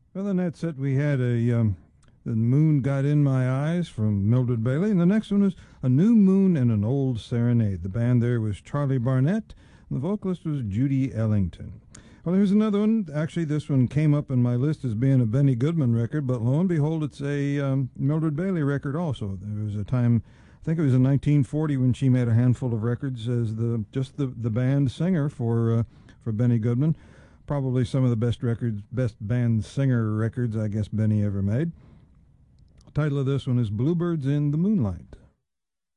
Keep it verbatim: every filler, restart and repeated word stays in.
Well, in that set we had a um, The Moon Got in My Eyes from Mildred Bailey, and the next one is A New Moon and an Old Serenade. The band there was Charlie Barnett, and the vocalist was Judy Ellington. Well, here's another one. Actually, this one came up in my list as being a Benny Goodman record, but lo and behold, it's a um, Mildred Bailey record also. There was a time, I think it was in nineteen forty, when she made a handful of records as the just the, the band singer for uh, for Benny Goodman. Probably some of the best records, best band singer records I guess Benny ever made. The title of this one is Bluebirds in the Moonlight.